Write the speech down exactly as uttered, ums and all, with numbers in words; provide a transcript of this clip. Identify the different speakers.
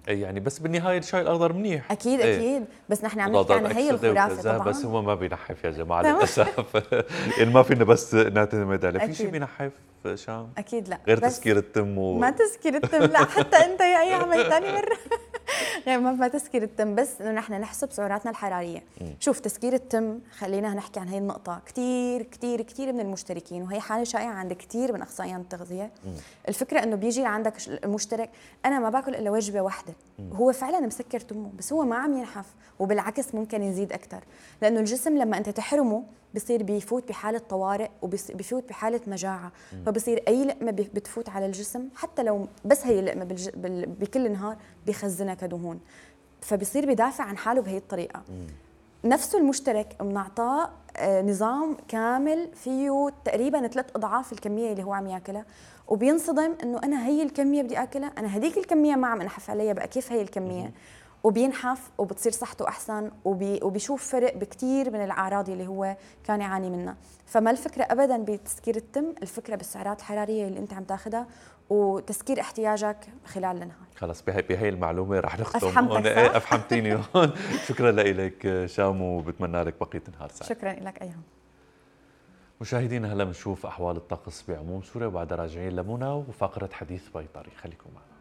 Speaker 1: اي يعني بس بالنهايه الشاي الاخضر منيح.
Speaker 2: اكيد
Speaker 1: ايه.
Speaker 2: اكيد، بس نحن عم نحكي عن هي الخرافه طبعا.
Speaker 1: بس هو ما بينحف يا جماعه للاسف. يعني ما فينا بس نعتمد عليه. في شيء
Speaker 2: اكيد
Speaker 1: بينحف شام؟
Speaker 2: اكيد لا،
Speaker 1: غير
Speaker 2: بس
Speaker 1: تسكير التم و...
Speaker 2: ما تسكير التم لا، حتى انت يا اي عمل ثاني مره. غير ما ما تسكير التم، بس انه نحن نحسب سعراتنا الحراريه. مم. شوف تسكير التم، خلينا نحكي عن هي النقطه، كثير كثير كثير من المشتركين، وهي حاله شائعه عند كثير من اخصائيين التغذيه. مم. الفكره انه بيجي عندك المشترك انا ما باكل الا وجبه واحده، مم. هو فعلا مسكر تمه بس هو ما عم ينحف، وبالعكس ممكن يزيد اكثر، لانه الجسم لما انت تحرمه بصير بيفوت بحاله طوارئ وبيفوت بحاله مجاعه. مم. فبصير اي لقمه بتفوت على الجسم حتى لو بس هي لقمه بالج... بال... بكل نهار بيخزنها كدهون، فبصير بيدافع عن حاله بهي الطريقه. مم. نفسه المشترك بنعطاه نظام كامل فيه تقريبا ثلاث اضعاف الكميه اللي هو عم ياكلها، وبينصدم انه انا هي الكميه بدي اكلها، انا هذيك الكميه ما عم انحف عليها، بقى كيف هي الكميه؟ مم. وبينحف وبتصير صحته احسن، وبي وبيشوف فرق بكثير من الاعراض اللي هو كان يعاني منها. فما الفكره ابدا بتسكير التم، الفكره بالسعرات الحراريه اللي انت عم تاخذها وتسكير احتياجك خلال النهار.
Speaker 1: خلص بهي بهي المعلومه رح نختم.
Speaker 2: افهمتك صح؟
Speaker 1: افهمتيني هون. شكرا لك شام، وبتمنى لك بقيه النهار سعيد.
Speaker 2: شكرا لك ايهم.
Speaker 1: مشاهدينا هلا بنشوف احوال الطقس بعموم سوريا، وبعدها راجعين لمنى وفقره حديث بيطري، خليكم معنا.